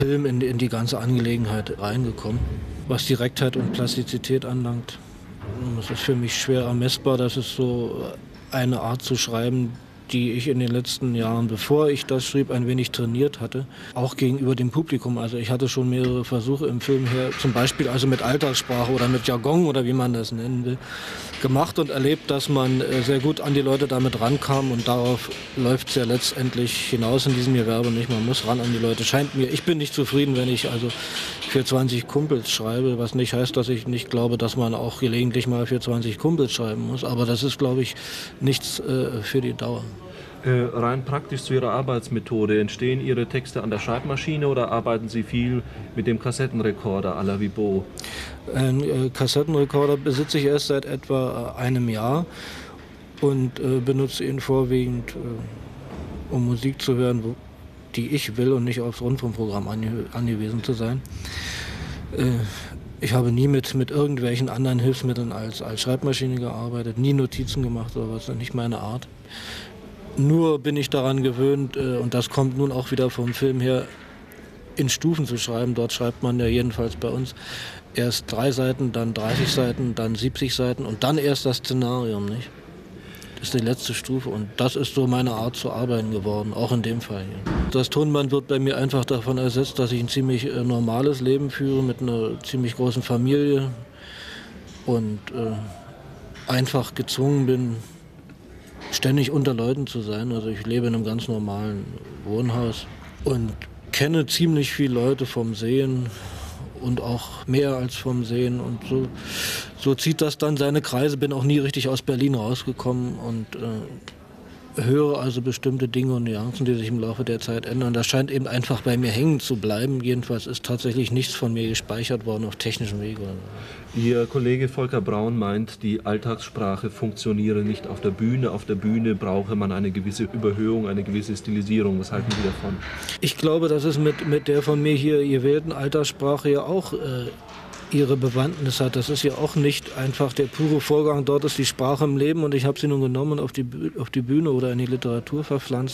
Film in die ganze Angelegenheit reingekommen. Was Direktheit und Plastizität anlangt, das ist für mich schwer ermessbar. Das ist so eine Art zu schreiben, die ich in den letzten Jahren, bevor ich das schrieb, ein wenig trainiert hatte, auch gegenüber dem Publikum. Also ich hatte schon mehrere Versuche im Film her, zum Beispiel also mit Alltagssprache oder mit Jargon oder wie man das nennen will, gemacht und erlebt, dass man sehr gut an die Leute damit rankam, und darauf läuft es ja letztendlich hinaus in diesem Gewerbe nicht. Man muss ran an die Leute. Scheint mir, ich bin nicht zufrieden, wenn ich also für 20 Kumpels schreibe, was nicht heißt, dass ich nicht glaube, dass man auch gelegentlich mal für 20 Kumpels schreiben muss. Aber das ist, glaube ich, nichts für die Dauer. Rein praktisch zu Ihrer Arbeitsmethode. Entstehen Ihre Texte an der Schreibmaschine oder arbeiten Sie viel mit dem Kassettenrekorder à la Vibo? Einen Kassettenrekorder besitze ich erst seit etwa einem Jahr und benutze ihn vorwiegend, um Musik zu hören, die ich will, und nicht aufs Rundfunkprogramm angewiesen zu sein. Ich habe nie mit irgendwelchen anderen Hilfsmitteln als Schreibmaschine gearbeitet, nie Notizen gemacht oder was, nicht meine Art. Nur bin ich daran gewöhnt, und das kommt nun auch wieder vom Film her, in Stufen zu schreiben. Dort schreibt man ja jedenfalls bei uns erst 3 Seiten, dann 30 Seiten, dann 70 Seiten und dann erst das Szenarium, nicht? Das ist die letzte Stufe, und das ist so meine Art zu arbeiten geworden, auch in dem Fall hier. Das Tonband wird bei mir einfach davon ersetzt, dass ich ein ziemlich normales Leben führe mit einer ziemlich großen Familie und einfach gezwungen bin, ständig unter Leuten zu sein. Also ich lebe in einem ganz normalen Wohnhaus und kenne ziemlich viele Leute vom Sehen und auch mehr als vom Sehen, und so zieht das dann seine Kreise. Bin auch nie richtig aus Berlin rausgekommen und höre also bestimmte Dinge und Nuancen, die sich im Laufe der Zeit ändern. Das scheint eben einfach bei mir hängen zu bleiben. Jedenfalls ist tatsächlich nichts von mir gespeichert worden auf technischem Weg. Ihr Kollege Volker Braun meint, die Alltagssprache funktioniere nicht auf der Bühne. Auf der Bühne brauche man eine gewisse Überhöhung, eine gewisse Stilisierung. Was halten Sie davon? Ich glaube, dass es mit der von mir hier gewählten Alltagssprache ja auch ihre Bewandtnis hat. Das ist ja auch nicht einfach der pure Vorgang. Dort ist die Sprache im Leben, und ich habe sie nun genommen und auf die Bühne oder in die Literatur verpflanzt,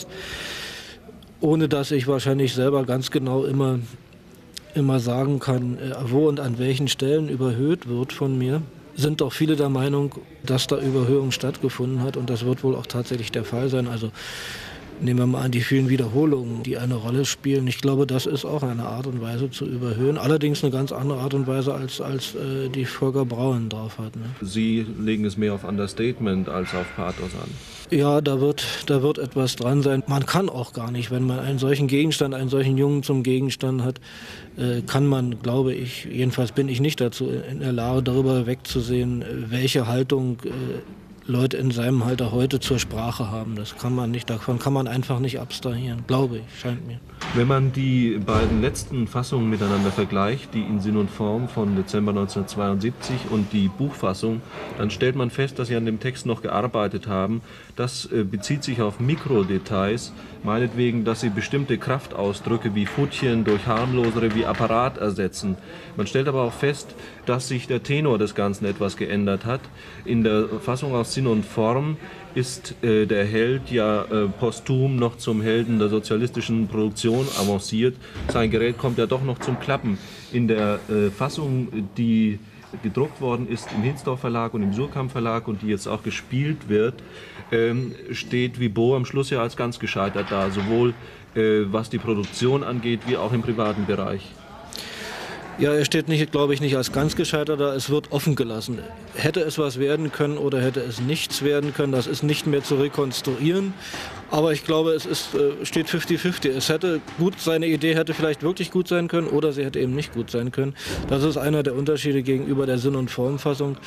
ohne dass ich wahrscheinlich selber ganz genau immer sagen kann, wo und an welchen Stellen überhöht wird von mir. Sind doch viele der Meinung, dass da Überhöhung stattgefunden hat, und das wird wohl auch tatsächlich der Fall sein. Also nehmen wir mal an, die vielen Wiederholungen, die eine Rolle spielen. Ich glaube, das ist auch eine Art und Weise zu überhöhen. Allerdings eine ganz andere Art und Weise, als die Volker Braun drauf hat. Ne? Sie legen es mehr auf Understatement als auf Pathos an. Ja, da wird etwas dran sein. Man kann auch gar nicht, wenn man einen solchen Gegenstand, einen solchen Jungen zum Gegenstand hat, kann man, glaube ich, jedenfalls bin ich nicht dazu in der Lage, darüber wegzusehen, welche Haltung Leute in seinem Alter heute zur Sprache haben. Das kann man nicht, davon kann man einfach nicht abstrahieren, glaube ich, scheint mir. Wenn man die beiden letzten Fassungen miteinander vergleicht, die in Sinn und Form von Dezember 1972 und die Buchfassung, dann stellt man fest, dass Sie an dem Text noch gearbeitet haben. Das bezieht sich auf Mikrodetails, meinetwegen, dass Sie bestimmte Kraftausdrücke wie Futtchen durch harmlosere wie Apparat ersetzen. Man stellt aber auch fest, dass sich der Tenor des Ganzen etwas geändert hat. In der Fassung aus Sinn und Form ist der Held ja posthum noch zum Helden der sozialistischen Produktion avanciert. Sein Gerät kommt ja doch noch zum Klappen. In der Fassung, die gedruckt worden ist im Hinsdorf Verlag und im Surkamp Verlag und die jetzt auch gespielt wird, steht Vibo am Schluss ja als ganz gescheitert da, sowohl was die Produktion angeht, wie auch im privaten Bereich. Ja, er steht, glaube ich, nicht als ganz gescheitert da. Es wird offen gelassen. Hätte es was werden können oder hätte es nichts werden können, das ist nicht mehr zu rekonstruieren. Aber ich glaube, steht 50-50. Es hätte gut, seine Idee hätte vielleicht wirklich gut sein können oder sie hätte eben nicht gut sein können. Das ist einer der Unterschiede gegenüber der Sinn- und Formfassung,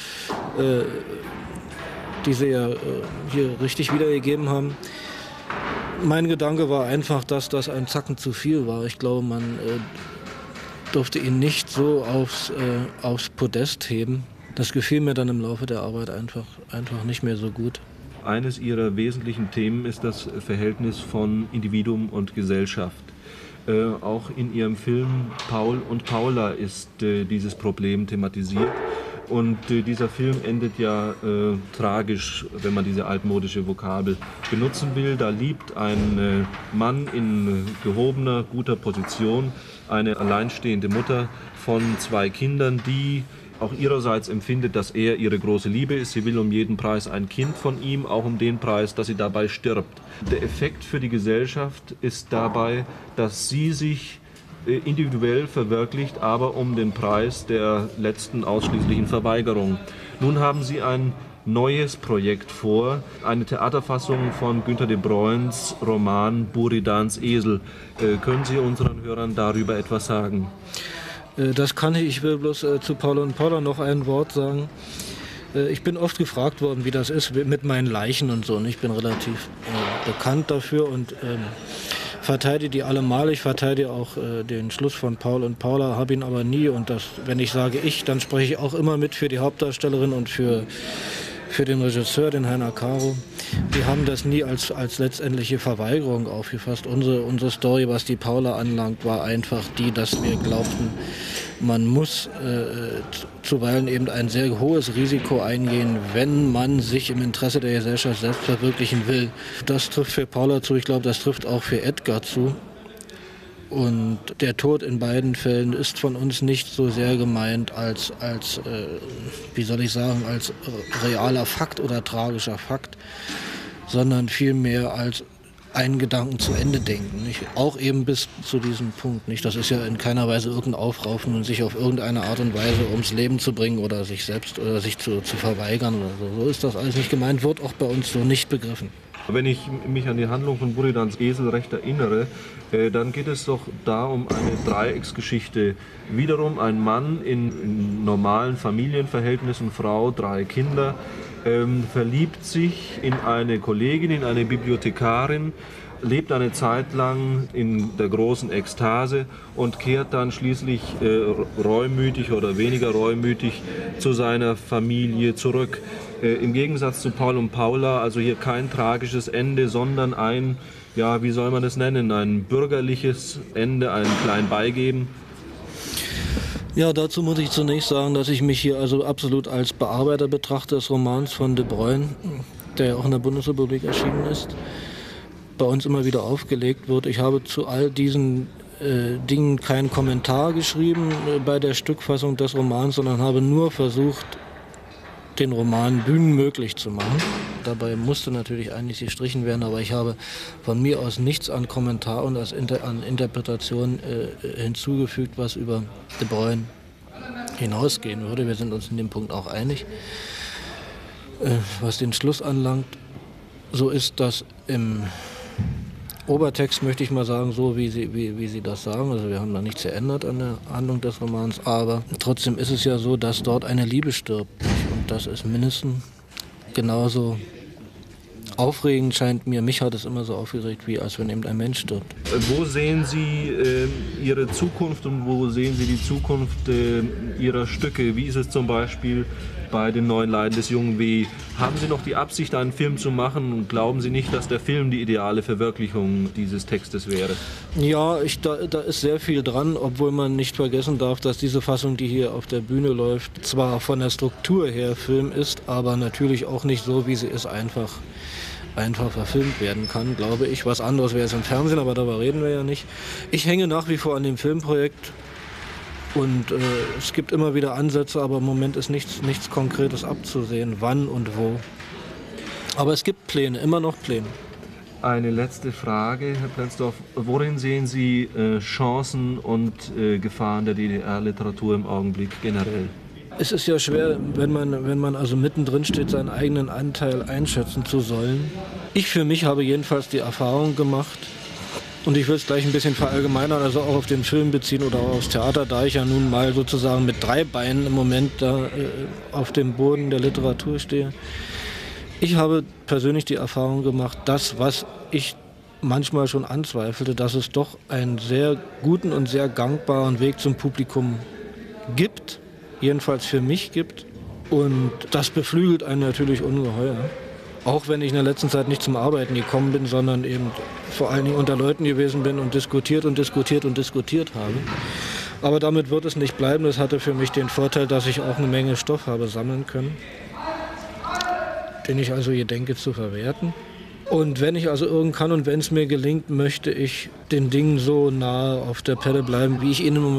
die sie ja hier richtig wiedergegeben haben. Mein Gedanke war einfach, dass das ein Zacken zu viel war. Ich glaube, man durfte ihn nicht so aufs Podest heben. Das gefiel mir dann im Laufe der Arbeit einfach nicht mehr so gut. Eines Ihrer wesentlichen Themen ist das Verhältnis von Individuum und Gesellschaft. Auch in Ihrem Film Paul und Paula ist dieses Problem thematisiert. Und dieser Film endet ja tragisch, wenn man diese altmodische Vokabel benutzen will. Da liebt ein Mann in gehobener, guter Position eine alleinstehende Mutter von 2 Kindern, die auch ihrerseits empfindet, dass er ihre große Liebe ist. Sie will um jeden Preis ein Kind von ihm, auch um den Preis, dass sie dabei stirbt. Der Effekt für die Gesellschaft ist dabei, dass sie sich individuell verwirklicht, aber um den Preis der letzten ausschließlichen Verweigerung. Nun haben Sie ein neues Projekt vor, eine Theaterfassung von Günter de Bruyns Roman Buridans Esel. Können Sie unseren Hörern darüber etwas sagen? Das kann ich. Ich will bloß zu Paul und Paula noch ein Wort sagen. Ich bin oft gefragt worden, wie das ist mit meinen Leichen und so. Und ich bin relativ bekannt dafür und verteidige die allemal. Ich verteidige auch den Schluss von Paul und Paula, habe ihn aber nie. Und wenn ich sage ich, dann spreche ich auch immer mit für die Hauptdarstellerin und für den Regisseur, den Heiner Caro. Wir haben das nie als letztendliche Verweigerung aufgefasst. Unsere Story, was die Paula anlangt, war einfach die, dass wir glaubten, man muss zuweilen eben ein sehr hohes Risiko eingehen, wenn man sich im Interesse der Gesellschaft selbst verwirklichen will. Das trifft für Paula zu, ich glaube, das trifft auch für Edgar zu. Und der Tod in beiden Fällen ist von uns nicht so sehr gemeint als wie soll ich sagen, als realer Fakt oder tragischer Fakt, sondern vielmehr als einen Gedanken zu Ende denken. Nicht? Auch eben bis zu diesem Punkt. Nicht? Das ist ja in keiner Weise irgendein Aufraufen und sich auf irgendeine Art und Weise ums Leben zu bringen oder sich selbst oder sich zu verweigern oder so. So ist das alles nicht gemeint, wird auch bei uns so nicht begriffen. Wenn ich mich an die Handlung von Buridans Esel recht erinnere, dann geht es doch da um eine Dreiecksgeschichte. Wiederum ein Mann in normalen Familienverhältnissen, Frau, 3 Kinder, verliebt sich in eine Kollegin, in eine Bibliothekarin, lebt eine Zeit lang in der großen Ekstase und kehrt dann schließlich reumütig oder weniger reumütig zu seiner Familie zurück. Im Gegensatz zu Paul und Paula, also hier kein tragisches Ende, sondern ein, ja, wie soll man es nennen, ein bürgerliches Ende, ein klein Beigeben. Ja, dazu muss ich zunächst sagen, dass ich mich hier also absolut als Bearbeiter betrachte des Romans von de Bruyn, der ja auch in der Bundesrepublik erschienen ist, bei uns immer wieder aufgelegt wird. Ich habe zu all diesen Dingen keinen Kommentar geschrieben bei der Stückfassung des Romans, sondern habe nur versucht, den Roman bühnenmöglich zu machen. Dabei musste natürlich eigentlich gestrichen werden, aber ich habe von mir aus nichts an Kommentar und an Interpretation hinzugefügt, was über de Bruyn hinausgehen würde. Wir sind uns in dem Punkt auch einig. Was den Schluss anlangt, so ist das im Obertext, möchte ich mal sagen, so wie Sie das sagen. Also wir haben da nichts geändert an der Handlung des Romans, aber trotzdem ist es ja so, dass dort eine Liebe stirbt. Und das ist mindestens genauso aufregend, scheint mir. Mich hat es immer so aufgeregt, wie als wenn eben ein Mensch stirbt. Wo sehen Sie Ihre Zukunft und wo sehen Sie die Zukunft Ihrer Stücke? Wie ist es zum Beispiel bei den neuen Leiden des jungen W? Haben Sie noch die Absicht, einen Film zu machen und glauben Sie nicht, dass der Film die ideale Verwirklichung dieses Textes wäre? Ja, da ist sehr viel dran, obwohl man nicht vergessen darf, dass diese Fassung, die hier auf der Bühne läuft, zwar von der Struktur her Film ist, aber natürlich auch nicht so, wie sie ist, einfach verfilmt werden kann, glaube ich. Was anderes wäre es im Fernsehen, aber darüber reden wir ja nicht. Ich hänge nach wie vor an dem Filmprojekt. Und es gibt immer wieder Ansätze, aber im Moment ist nichts Konkretes abzusehen, wann und wo. Aber es gibt Pläne, immer noch Pläne. Eine letzte Frage, Herr Plenzdorf. Worin sehen Sie Chancen und Gefahren der DDR-Literatur im Augenblick generell? Es ist ja schwer, wenn man also mittendrin steht, seinen eigenen Anteil einschätzen zu sollen. Ich für mich habe jedenfalls die Erfahrung gemacht, und ich will es gleich ein bisschen verallgemeinern, also auch auf den Film beziehen oder auch aufs Theater, da ich ja nun mal sozusagen mit 3 Beinen im Moment da auf dem Boden der Literatur stehe. Ich habe persönlich die Erfahrung gemacht, das, was ich manchmal schon anzweifelte, dass es doch einen sehr guten und sehr gangbaren Weg zum Publikum gibt, jedenfalls für mich gibt. Und das beflügelt einen natürlich ungeheuer. Auch wenn ich in der letzten Zeit nicht zum Arbeiten gekommen bin, sondern eben vor allen Dingen unter Leuten gewesen bin und diskutiert habe. Aber damit wird es nicht bleiben. Das hatte für mich den Vorteil, dass ich auch eine Menge Stoff habe sammeln können, den ich also gedenke zu verwerten. Und wenn ich also irgend kann und wenn es mir gelingt, möchte ich den Dingen so nahe auf der Pelle bleiben, wie ich ihnen im Moment